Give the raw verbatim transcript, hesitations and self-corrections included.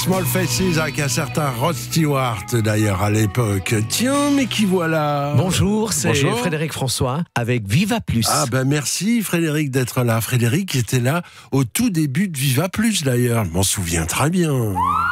Small Faces avec un certain Rod Stewart d'ailleurs à l'époque. Tiens, mais qui voilà? Bonjour, c'est Bonjour. Frédéric François avec Viva Plus. Ah ben merci Frédéric d'être là. Frédéric était là au tout début de Viva Plus d'ailleurs, je m'en souviens très bien.